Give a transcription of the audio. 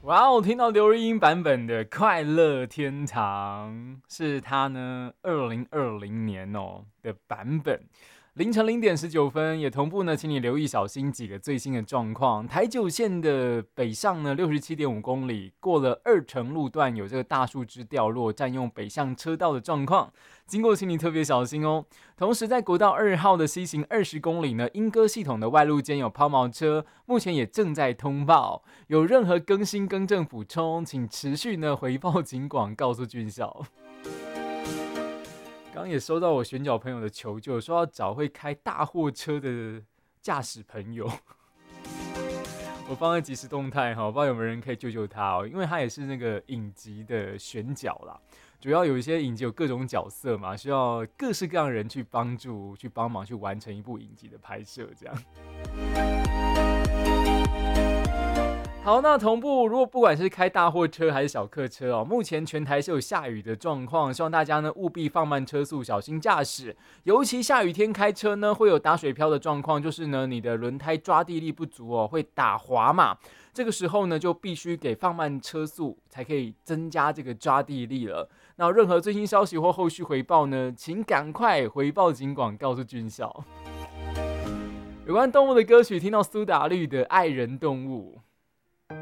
哇哦，听到刘若英版本的《快乐天堂》是她呢2020年的版本。凌晨0点19分，也同步呢，请你留意小心几个最新的状况。台九线的北上呢67.5公里，过了2城路段有这个大树枝掉落，占用北向车道的状况，经过请你特别小心哦。同时在国道2号的西行20公里呢，莺歌系统的外路间有抛锚车，目前也正在通报，有任何更新更正补充，请持续呢回报警广，告诉军校。刚刚也收到我选角朋友的求救，说要找会开大货车的驾驶朋友。我放在即时动态哈，不知道有没有人可以救救他哦，因为他也是那个影集的选角啦。主要有一些影集有各种角色嘛，需要各式各样的人去帮助、去帮忙、去完成一部影集的拍摄，这样。好，那同步，如果不管是开大货车还是小客车哦，目前全台是有下雨的状况，希望大家呢务必放慢车速，小心驾驶。尤其下雨天开车呢，会有打水漂的状况，就是呢你的轮胎抓地力不足哦，会打滑嘛。这个时候呢，就必须给放慢车速，才可以增加这个抓地力了。那任何最新消息或后续回报呢，请赶快回报警广，告诉军校。有关动物的歌曲，听到苏打绿的《爱人动物》。